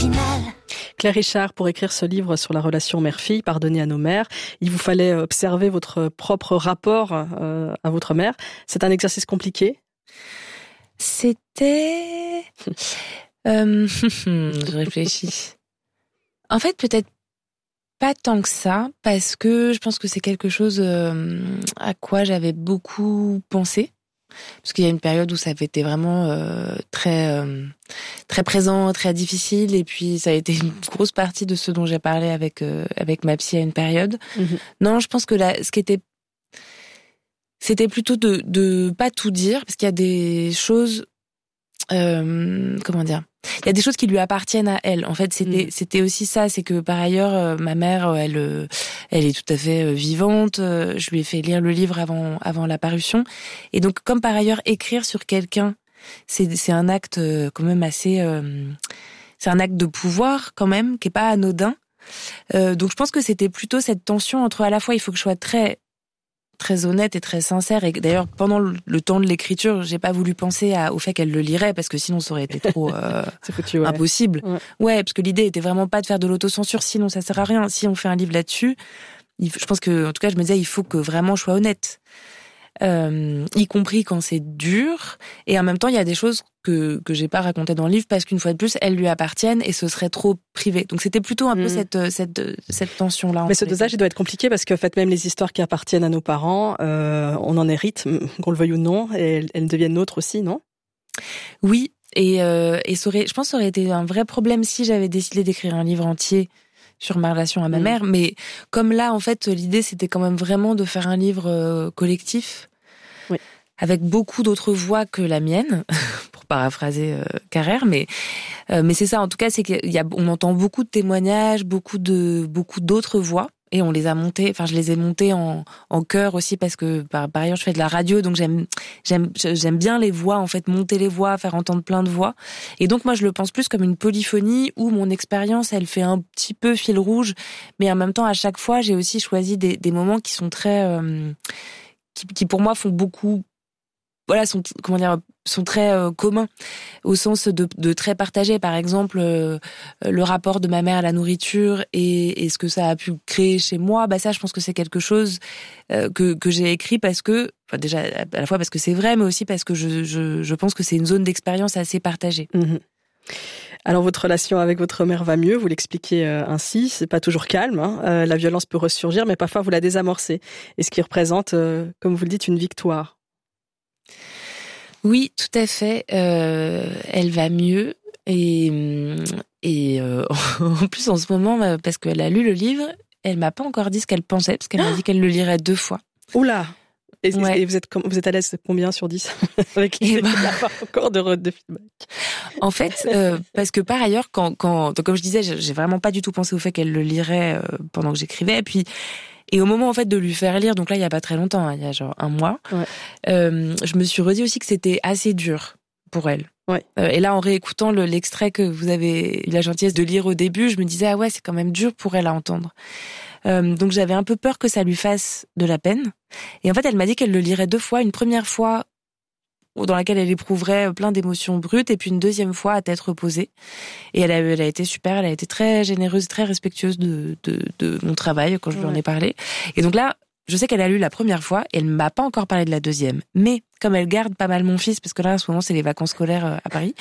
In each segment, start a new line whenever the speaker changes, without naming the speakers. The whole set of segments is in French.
final.
Claire Richard, pour écrire ce livre sur la relation mère-fille, Pardonnez à nos mères, il vous fallait observer votre propre rapport à votre mère. C'est un exercice compliqué?
C'était... je réfléchis. En fait, peut-être pas tant que ça, parce que je pense que c'est quelque chose à quoi j'avais beaucoup pensé. Parce qu'il y a une période où ça avait été vraiment très présent, très difficile, et puis ça a été une grosse partie de ce dont j'ai parlé avec ma psy à une période. Mm-hmm. Non, je pense que là, c'était plutôt de pas tout dire, parce qu'il y a des choses, comment dire, il y a des choses qui lui appartiennent à elle. En fait, c'était aussi ça, c'est que par ailleurs, ma mère, elle est tout à fait vivante. Je lui ai fait lire le livre avant la parution. Et donc, comme par ailleurs, écrire sur quelqu'un, c'est un acte quand même assez, c'est un acte de pouvoir quand même, qui est pas anodin. Donc, je pense que c'était plutôt cette tension entre à la fois, il faut que je sois très honnête et très sincère, et d'ailleurs pendant le temps de l'écriture, j'ai pas voulu penser au fait qu'elle le lirait, parce que sinon ça aurait été trop foutu, impossible. Ouais, parce que l'idée était vraiment pas de faire de l'autocensure, sinon ça sert à rien. Si on fait un livre là-dessus, je pense que, en tout cas, je me disais, il faut que vraiment je sois honnête. Y compris quand c'est dur, et en même temps il y a des choses que j'ai pas racontées dans le livre parce qu'une fois de plus elles lui appartiennent et ce serait trop privé, donc c'était plutôt un peu cette tension là.
Mais ce dosage il doit être compliqué, parce que en fait même les histoires qui appartiennent à nos parents, on en hérite, qu'on le veuille ou non, et elles deviennent nôtres aussi, non?
Oui, et ça aurait, je pense que ça aurait été un vrai problème si j'avais décidé d'écrire un livre entier sur ma relation à ma mère, mais comme là en fait l'idée c'était quand même vraiment de faire un livre collectif, oui, avec beaucoup d'autres voix que la mienne, pour paraphraser Carrère, mais c'est ça, en tout cas, c'est qu'on entend beaucoup de témoignages, beaucoup d'autres voix, et on les a montées, enfin je les ai montées en chœur aussi, parce que par ailleurs je fais de la radio, donc j'aime bien les voix, en fait, monter les voix, faire entendre plein de voix, et donc moi je le pense plus comme une polyphonie où mon expérience elle fait un petit peu fil rouge, mais en même temps à chaque fois j'ai aussi choisi des moments qui sont très qui pour moi font beaucoup, voilà, sont très communs, au sens de très partagés. Par exemple, le rapport de ma mère à la nourriture et ce que ça a pu créer chez moi, bah ça, je pense que c'est quelque chose que j'ai écrit parce que, enfin déjà à la fois parce que c'est vrai, mais aussi parce que je pense que c'est une zone d'expérience assez partagée.
Mmh. Alors votre relation avec votre mère va mieux, vous l'expliquez ainsi, c'est pas toujours calme, hein. La violence peut ressurgir, mais parfois vous la désamorcez, et ce qui représente, comme vous le dites, une victoire.
Oui, tout à fait. Elle va mieux, et en plus en ce moment, parce qu'elle a lu le livre, elle m'a pas encore dit ce qu'elle pensait, parce qu'elle m'a dit qu'elle le lirait 2 fois.
Oula. Et,
ouais.
Et vous êtes à l'aise combien sur 10 avec l'idée qu'il n'y a pas encore de feedback?
En fait, parce que par ailleurs, quand donc comme je disais, j'ai vraiment pas du tout pensé au fait qu'elle le lirait pendant que j'écrivais, et au moment en fait de lui faire lire, donc là il y a pas très longtemps, il y a genre 1 mois, ouais, je me suis redit aussi que c'était assez dur pour elle. Ouais. Et là en réécoutant l'extrait que vous avez eu la gentillesse de lire au début, je me disais ah ouais, c'est quand même dur pour elle à entendre. Donc j'avais un peu peur que ça lui fasse de la peine. Et en fait, elle m'a dit qu'elle le lirait 2 fois, une première fois dans laquelle elle éprouverait plein d'émotions brutes, et puis une deuxième fois à tête reposée. Et elle a été super, elle a été très généreuse, très respectueuse de mon travail quand je lui en ai parlé. Et donc là, je sais qu'elle a lu la première fois, et elle m'a pas encore parlé de la deuxième. Mais comme elle garde pas mal mon fils, parce que là en ce moment c'est les vacances scolaires à Paris,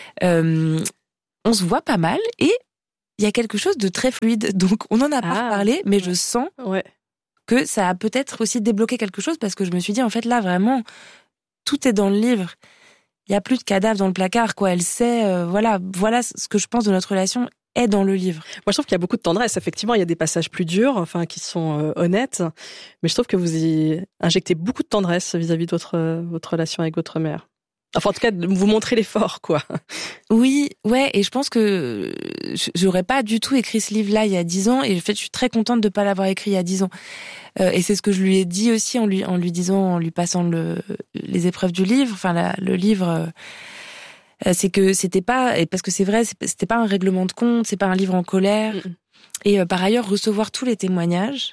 on se voit pas mal, et il y a quelque chose de très fluide. Donc on en a pas parlé, mais je sens que ça a peut-être aussi débloqué quelque chose, parce que je me suis dit en fait là vraiment tout est dans le livre. Il y a plus de cadavres dans le placard, quoi. Elle sait, voilà ce que je pense de notre relation est dans le livre.
Moi, je trouve qu'il y a beaucoup de tendresse. Effectivement, il y a des passages plus durs, enfin, qui sont honnêtes. Mais je trouve que vous y injectez beaucoup de tendresse vis-à-vis de votre relation avec votre mère. Enfin, en tout cas, vous montrez l'effort, quoi.
Oui, ouais, et je pense que j'aurais pas du tout écrit ce livre-là il y a 10 ans, et en fait, je suis très contente de pas l'avoir écrit il y a 10 ans. Et c'est ce que je lui ai dit aussi en lui disant, en lui passant les épreuves du livre, enfin, le livre, c'est que c'était pas, et parce que c'est vrai, c'était pas un règlement de compte, c'est pas un livre en colère. Et par ailleurs, recevoir tous les témoignages,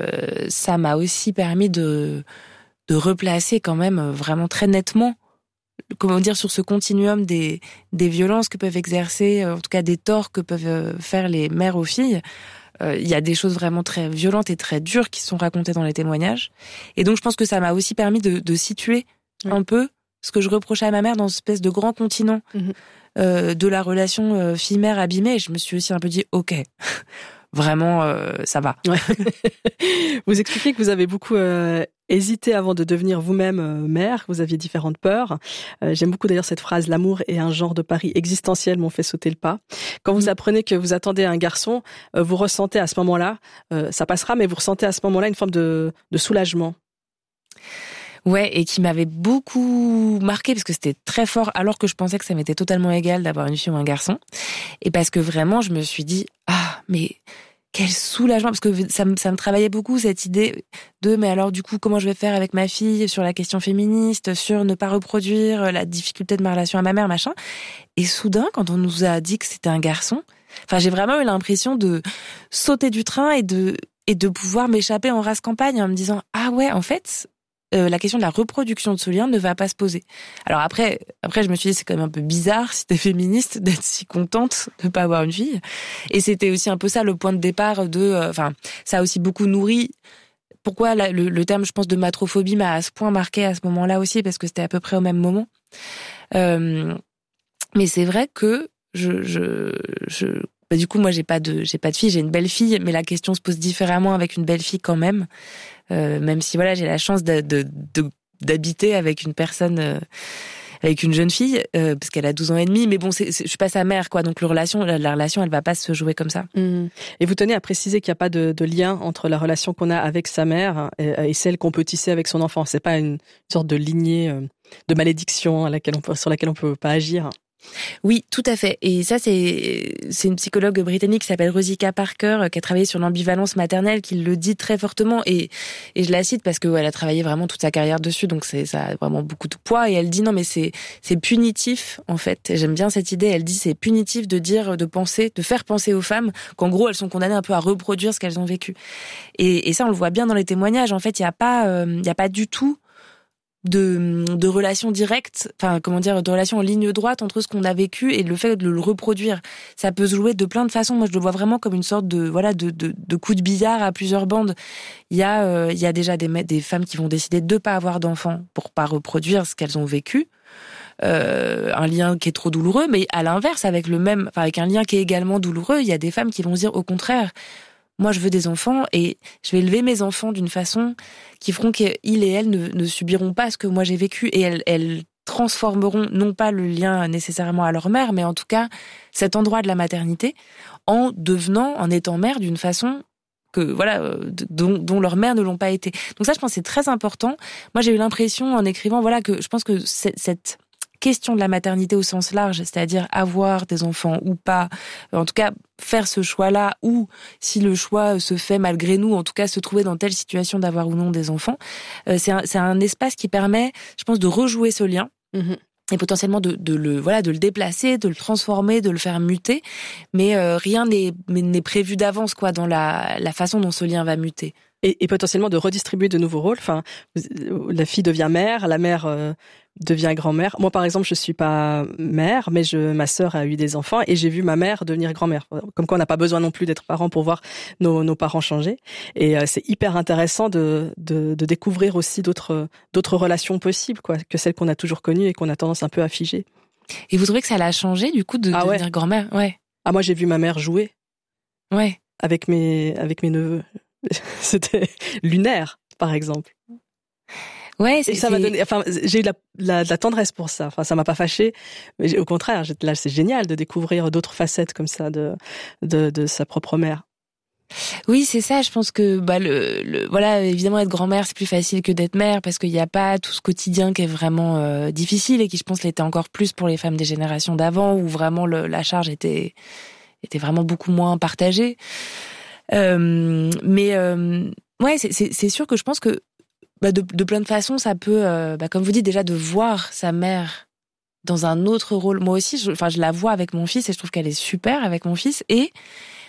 ça m'a aussi permis de replacer quand même vraiment très nettement comment dire, sur ce continuum des violences que peuvent exercer, en tout cas des torts que peuvent faire les mères aux filles. Il y a des choses vraiment très violentes et très dures qui sont racontées dans les témoignages. Et donc, je pense que ça m'a aussi permis de situer un peu ce que je reprochais à ma mère dans une espèce de grand continent de la relation fille-mère abîmée. Et je me suis aussi un peu dit, ok, vraiment, ça va.
Ouais. Vous expliquez que vous avez beaucoup hésité avant de devenir vous-même mère. Vous aviez différentes peurs. J'aime beaucoup d'ailleurs cette phrase, l'amour est un genre de pari existentiel m'ont fait sauter le pas. Quand vous apprenez que vous attendez un garçon, vous ressentez à ce moment-là, ça passera, mais vous ressentez à ce moment-là une forme de soulagement.
Ouais, et qui m'avait beaucoup marqué parce que c'était très fort alors que je pensais que ça m'était totalement égal d'avoir une fille ou un garçon. Et parce que vraiment, je me suis dit, mais quel soulagement, parce que ça me travaillait beaucoup cette idée de, mais alors du coup, comment je vais faire avec ma fille sur la question féministe, sur ne pas reproduire la difficulté de ma relation à ma mère, machin. Et soudain, quand on nous a dit que c'était un garçon, j'ai vraiment eu l'impression de sauter du train et de pouvoir m'échapper en race campagne en me disant, ah ouais, en fait, la question de la reproduction de ce lien ne va pas se poser. Alors après, je me suis dit, c'est quand même un peu bizarre, si t'es féministe, d'être si contente de pas avoir une fille. Et c'était aussi un peu ça, le point de départ ça a aussi beaucoup nourri. Pourquoi le terme, je pense, de matrophobie m'a à ce point marqué à ce moment-là aussi, parce que c'était à peu près au même moment. Mais c'est vrai que du coup, moi, j'ai pas de fille, j'ai une belle fille, mais la question se pose différemment avec une belle fille quand même. Même si j'ai la chance d'habiter avec une personne, avec une jeune fille, parce qu'elle a 12 ans et demi, mais bon, je suis pas sa mère, quoi, donc la relation, elle va pas se jouer comme ça.
Et vous tenez à préciser qu'il n'y a pas de lien entre la relation qu'on a avec sa mère et celle qu'on peut tisser avec son enfant. C'est pas une sorte de lignée de malédiction sur laquelle on peut pas agir.
Oui, tout à fait. Et ça, c'est une psychologue britannique qui s'appelle Rosika Parker, qui a travaillé sur l'ambivalence maternelle, qui le dit très fortement. Et je la cite parce que elle a travaillé vraiment toute sa carrière dessus, donc ça a vraiment beaucoup de poids. Et elle dit non, mais c'est punitif en fait. Et j'aime bien cette idée. Elle dit c'est punitif de faire penser aux femmes qu'en gros elles sont condamnées un peu à reproduire ce qu'elles ont vécu. Et ça, on le voit bien dans les témoignages. En fait, il y a pas du tout de relation directe, de relation en ligne droite entre ce qu'on a vécu et le fait de le reproduire. Ça peut se jouer de plein de façons. Moi, je le vois vraiment comme une sorte de coup de billard à plusieurs bandes. Il y a déjà des femmes qui vont décider de pas avoir d'enfants pour pas reproduire ce qu'elles ont vécu. Un lien qui est trop douloureux, mais à l'inverse, avec un lien qui est également douloureux, il y a des femmes qui vont se dire au contraire, moi, je veux des enfants et je vais élever mes enfants d'une façon qui feront qu'ils et elles ne subiront pas ce que moi j'ai vécu et elles transformeront non pas le lien nécessairement à leur mère, mais en tout cas cet endroit de la maternité en étant mère d'une façon dont leurs mères ne l'ont pas été. Donc ça, je pense que c'est très important. Moi, j'ai eu l'impression en écrivant, que je pense que cette question de la maternité au sens large, c'est-à-dire avoir des enfants ou pas, en tout cas faire ce choix-là, ou si le choix se fait malgré nous, en tout cas se trouver dans telle situation d'avoir ou non des enfants, c'est un espace qui permet, je pense, de rejouer ce lien. Et potentiellement de le déplacer, de le transformer, de le faire muter, mais rien n'est prévu d'avance dans la façon dont ce lien va muter.
Et potentiellement de redistribuer de nouveaux rôles. La fille devient mère, la mère devient grand-mère. Moi, par exemple, je suis pas mère, mais ma sœur a eu des enfants et j'ai vu ma mère devenir grand-mère. Comme quoi, on n'a pas besoin non plus d'être parents pour voir nos parents changer. Et c'est hyper intéressant de découvrir aussi d'autres relations possibles, que celles qu'on a toujours connues et qu'on a tendance un peu à figer.
Et vous trouvez que ça l'a changé, du coup, de devenir grand-mère? Ouais.
Ah, moi, j'ai vu ma mère jouer.
Ouais.
Avec mes neveux. C'était lunaire, par exemple.
Ouais,
et ça m'a donné. J'ai eu de la tendresse pour ça. Ça m'a pas fâchée, mais au contraire, là, c'est génial de découvrir d'autres facettes comme ça de sa propre mère.
Oui, c'est ça. Je pense que évidemment, être grand-mère, c'est plus facile que d'être mère parce qu'il n'y a pas tout ce quotidien qui est vraiment difficile et qui, je pense, l'était encore plus pour les femmes des générations d'avant où vraiment la charge était vraiment beaucoup moins partagée. Ouais, c'est sûr que je pense que de plein de façons, ça peut, comme vous dites déjà, de voir sa mère dans un autre rôle. Moi aussi, je la vois avec mon fils et je trouve qu'elle est super avec mon fils. Et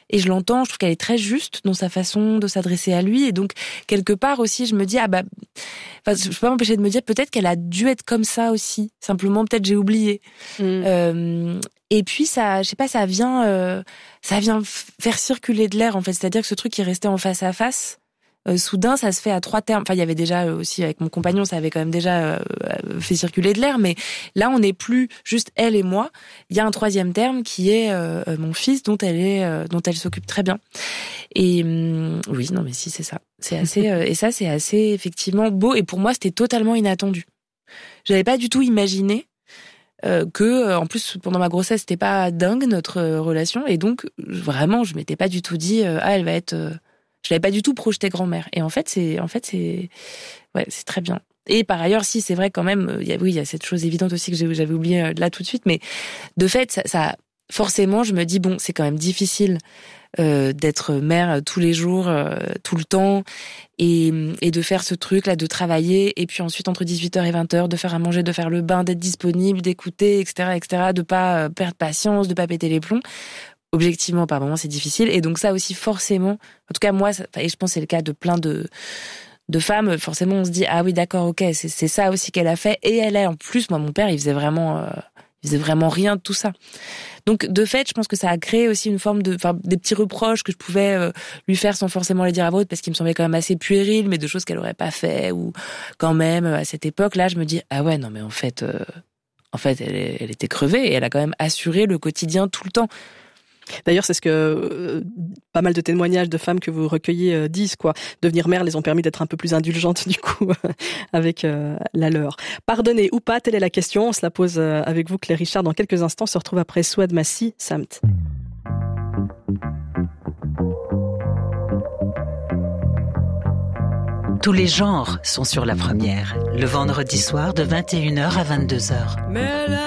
et je l'entends, je trouve qu'elle est très juste dans sa façon de s'adresser à lui, et donc quelque part aussi je me dis je peux pas m'empêcher de me dire peut-être qu'elle a dû être comme ça aussi, simplement peut-être j'ai oublié. Et puis ça, je sais pas, ça vient faire circuler de l'air en fait, c'est-à-dire que ce truc qui restait en face à face, soudain ça se fait à 3 termes. Enfin il y avait déjà aussi avec mon compagnon, ça avait quand même déjà fait circuler de l'air, mais là on n'est plus juste elle et moi, il y a un 3e terme qui est mon fils dont elle s'occupe très bien. Et oui, non mais si, c'est ça, c'est assez et ça c'est assez effectivement beau, et pour moi c'était totalement inattendu. J'avais pas du tout imaginé que en plus pendant ma grossesse c'était pas dingue notre relation, et donc vraiment je m'étais pas du tout dit elle va être je l'avais pas du tout projeté grand-mère, et en fait c'est très bien. Et par ailleurs, si c'est vrai quand même, il y a cette chose évidente aussi que j'avais oublié là tout de suite, mais de fait ça forcément je me dis bon, c'est quand même difficile d'être mère tous les jours, tout le temps, et de faire ce truc là, de travailler, et puis ensuite entre 18h et 20h de faire à manger, de faire le bain, d'être disponible, d'écouter, etc., de pas perdre patience, de pas péter les plombs. Objectivement, par moments c'est difficile, et donc ça aussi forcément, en tout cas moi, et je pense que c'est le cas de plein de femmes, forcément on se dit ah oui d'accord, ok, c'est ça aussi qu'elle a fait, et elle est en plus, moi mon père il faisait vraiment rien de tout ça. Donc de fait, je pense que ça a créé aussi une forme des petits reproches que je pouvais lui faire sans forcément les dire à voix haute, parce qu'il me semblait quand même assez puéril, mais de choses qu'elle aurait pas fait, ou quand même à cette époque-là, je me dis ah ouais non mais en fait elle était crevée, et elle a quand même assuré le quotidien tout le temps.
D'ailleurs, c'est ce que pas mal de témoignages de femmes que vous recueillez disent, quoi. Devenir mère les ont permis d'être un peu plus indulgentes, du coup, avec la leur. Pardonner ou pas, telle est la question. On se la pose avec vous, Claire Richard, dans quelques instants. On se retrouve après Souad Massi, Samt.
Tous les genres sont sur la première, le vendredi soir de 21h à 22h.